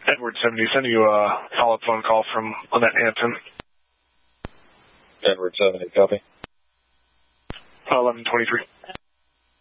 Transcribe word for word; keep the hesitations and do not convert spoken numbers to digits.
Edward seventy, sending you a follow-up phone call from Lynette Hampton. Edward seventy, copy. eleven twenty-three.